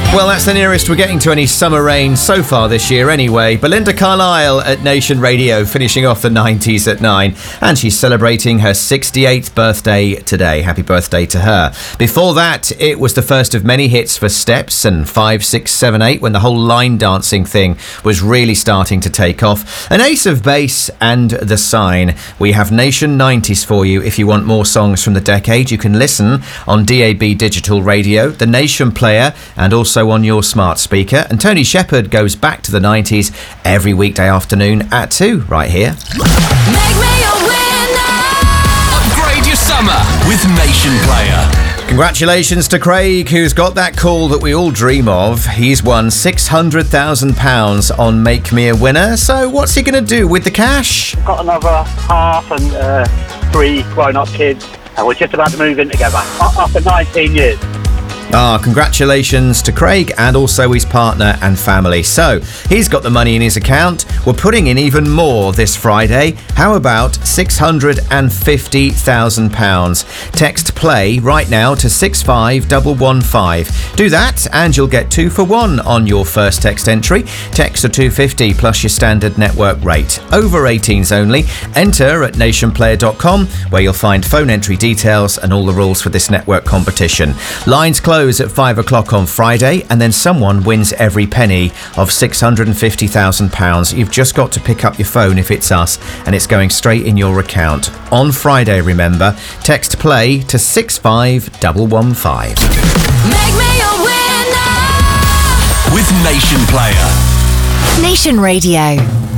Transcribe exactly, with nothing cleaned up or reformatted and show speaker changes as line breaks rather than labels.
Well, that's the nearest we're getting to any summer rain so far this year anyway. Belinda Carlisle at Nation Radio, finishing off the nineties at nine. And she's celebrating her sixty-eighth birthday today. Happy birthday to her. Before that, it was the first of many hits for Steps and five, six, seven, eight, when the whole line dancing thing was really starting to take off. An Ace of Base and The Sign. We have Nation nineties for you. If you want more songs from the decade, you can listen on D A B Digital Radio, the Nation Player, and also on your smart speaker. And Tony Shepherd goes back to the nineties every weekday afternoon at two, right here.
Make me a winner.
Upgrade your summer with Nation Player.
Congratulations to Craig, who's got that call that we all dream of. He's won six hundred thousand pounds on Make Me a Winner. So what's he going to do with the cash?
Got another half and uh, three grown-up kids, and we're just about to move in together after nineteen years.
Ah, congratulations to Craig and also his partner and family. So, he's got the money in his account. We're putting in even more this Friday. How about six hundred fifty thousand pounds? Text PLAY right now to six five one one five. Do that and you'll get two for one on your first text entry. Text to two fifty plus your standard network rate. Over eighteens only. Enter at nation player dot com where you'll find phone entry details and all the rules for this network competition. Lines closed at five o'clock on Friday, and then someone wins every penny of six hundred fifty thousand pounds. You've just got to pick up your phone if it's us, and it's going straight in your account. On Friday, remember, text PLAY to six five one one five.
Make me a winner.
With Nation Player.
Nation Radio.